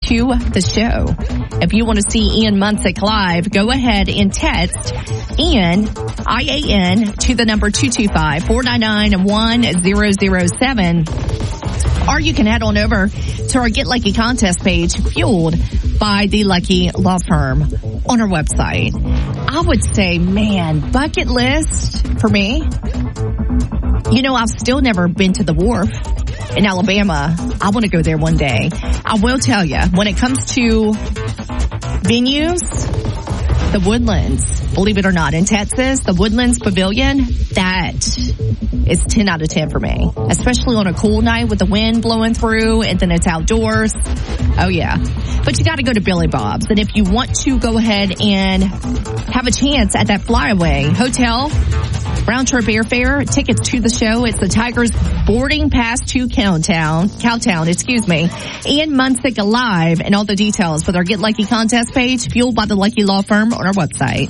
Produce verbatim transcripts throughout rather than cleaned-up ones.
to the show. If you want to see Ian Munsick live, go ahead and text Ian, I A N, to the number two two five, four nine nine, one zero zero seven. Or you can head on over to our Get Lucky contest page, fueled by the Lucky Law Firm, on our website. I would say, man, bucket list for me. You know, I've still never been to the Wharf in Alabama. I want to go there one day. I will tell you, when it comes to venues, the Woodlands, believe it or not, in Texas, the Woodlands Pavilion, that is ten out of ten for me. Especially on a cool night with the wind blowing through and then it's outdoors. Oh, yeah. But you got to go to Billy Bob's. And if you want to go ahead and have a chance at that flyaway hotel, round trip airfare, tickets to the show, it's the Tigers boarding pass to Cowtown, Cowtown, excuse me, Ian Munsick Alive, and all the details with our Get Lucky contest page, fueled by the Lucky Law Firm, on our website.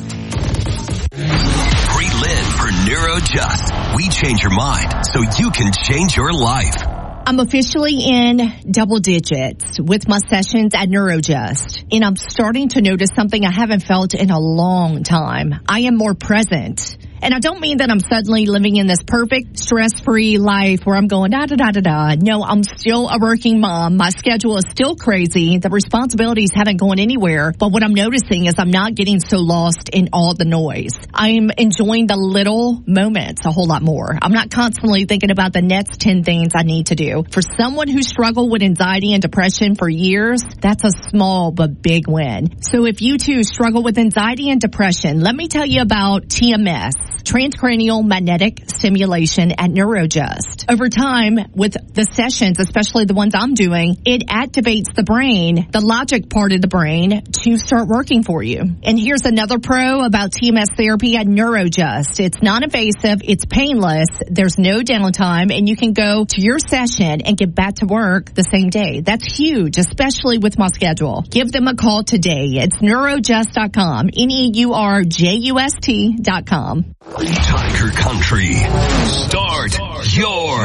Pre-Lynn for NeuroJust. We change your mind so you can change your life. I'm officially in double digits with my sessions at NeuroJust, and I'm starting to notice something I haven't felt in a long time. I am more present. And I don't mean that I'm suddenly living in this perfect stress-free life where I'm going da da da da da. No, I'm still a working mom. My schedule is still crazy. The responsibilities haven't gone anywhere. But what I'm noticing is I'm not getting so lost in all the noise. I'm enjoying the little moments a whole lot more. I'm not constantly thinking about the next ten things I need to do. For someone who struggled with anxiety and depression for years, that's a small but big win. So if you too struggle with anxiety and depression, let me tell you about T M S. Transcranial magnetic stimulation at NeuroJust. Over time, with the sessions, especially the ones I'm doing, it activates the brain, the logic part of the brain, to start working for you. And here's another pro about T M S therapy at NeuroJust. It's non-invasive, it's painless, there's no downtime, and you can go to your session and get back to work the same day. That's huge, especially with my schedule. Give them a call today. It's neurojust dot com, N E U R J U S T dot com. Tiger Country. Start your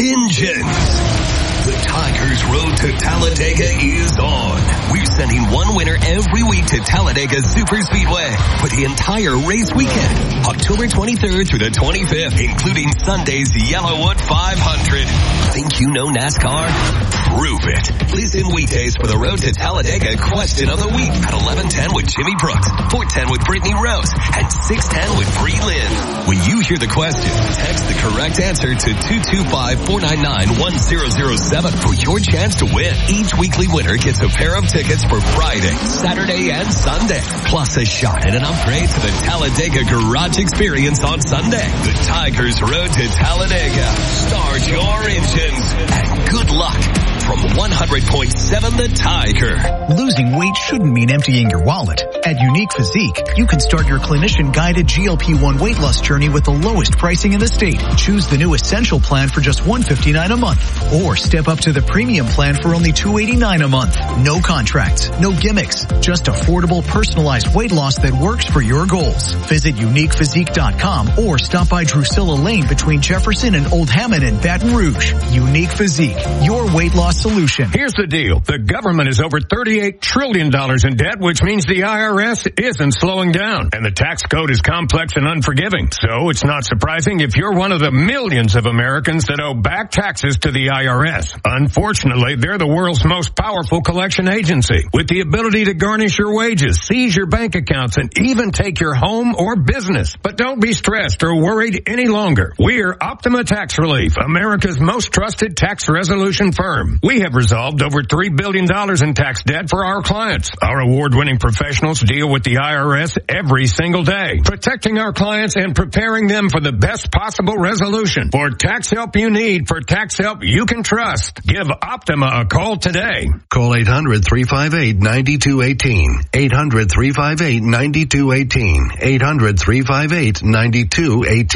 engines. The Tigers Road to Talladega is on. We're sending one winner every week to Talladega Superspeedway for the entire race weekend, October twenty-third through the twenty-fifth, including Sunday's Yellowwood five hundred. Think you know NASCAR? Prove it. Listen weekdays for the Road to Talladega Question of the Week at eleven ten with Jimmy Brooks, four ten with Brittany Rose, and six ten with Bree Lynn. When you hear the question, text the correct answer to two two five, four nine nine, one zero zero seven for your chance to win. Each weekly winner gets a pair of tickets for Friday, Saturday, and Sunday, plus a shot at an upgrade to the Talladega Garage Experience on Sunday. The Tigers Road to Talladega. Start your engines and good luck from one hundred point seven The Tiger. Losing weight shouldn't mean emptying your wallet. At Unique Physique, you can start your clinician-guided G L P one weight loss journey with the lowest pricing in the state. Choose the new Essential plan for just one hundred fifty-nine dollars a month, or step up to the Premium plan for only two hundred eighty-nine dollars a month. No contracts, no gimmicks, just affordable, personalized weight loss that works for your goals. Visit unique physique dot com or stop by Drusilla Lane between Jefferson and Old Hammond in Baton Rouge. Unique Physique, your weight loss solution. Here's the deal. The government is over thirty-eight trillion dollars in debt, which means the I R S isn't slowing down. And the tax code is complex and unforgiving. So it's not surprising if you're one of the millions of Americans that owe back taxes to the I R S. Unfortunately, they're the world's most powerful collection agency, with the ability to garnish your wages, seize your bank accounts, and even take your home or business. But don't be stressed or worried any longer. We're Optima Tax Relief, America's most trusted tax resolution firm. We have resolved over three billion dollars in tax debt for our clients. Our award-winning professionals deal with the I R S every single day, protecting our clients and preparing them for the best possible resolution. For tax help you need, for tax help you can trust, give Optima a call today. Call eight hundred, three five eight, nine two one eight. eight hundred, three five eight, nine two one eight. eight hundred, three five eight, nine two one eight.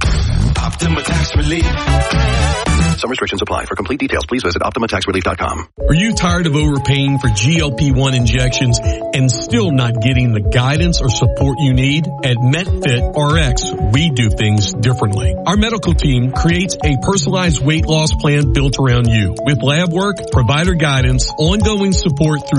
Optima Tax Relief. Some restrictions apply. For complete details, please visit optima tax relief dot com. Are you tired of overpaying for G L P one injections and still not getting the guidance or support you need? At MetFit R X, we do things differently. Our medical team creates a personalized weight loss plan built around you with lab work, provider guidance, ongoing support through